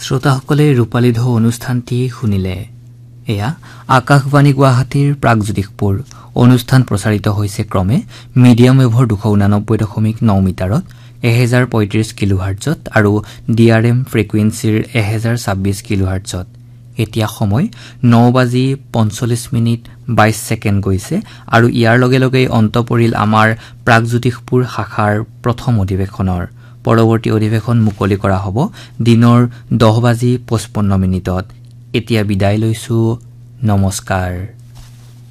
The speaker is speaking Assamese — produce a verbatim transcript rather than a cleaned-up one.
শ্ৰোতাসকলে ৰূপালী ঢৌ অনুষ্ঠানটি শুনিলে। এয়া আকাশবাণী গুৱাহাটীৰ প্ৰাগজ্যোতিষপুৰ অনুষ্ঠান প্ৰচাৰিত হৈছে ক্ৰমে মিডিয়াম ৱেভৰ দুশ ঊনানব্বৈ দশমিক ন মিটাৰত এহেজাৰ পঁয়ত্ৰিশ কিলোহাৰ্টজত আৰু ডি আৰ এম ফ্ৰিকুৱেঞ্চিৰ এহেজাৰ ছাব্বিছ কিলোহাৰ্টজত। এতিয়া সময় ন বাজি পঞ্চল্লিছ মিনিট বাইছ ছেকেণ্ড গৈছে আৰু ইয়াৰ লগে লগেই অন্ত পৰিল আমাৰ প্ৰাগজ্যোতিষপুৰ শাখাৰ প্ৰথম অধিৱেশনৰ। পৰৱৰ্তী অধিৱেশন মুকলি কৰা হ'ব দিনৰ দহ বাজি পঁচপন্ন মিনিটত। এতিয়া বিদায় লৈছো, নমস্কাৰ।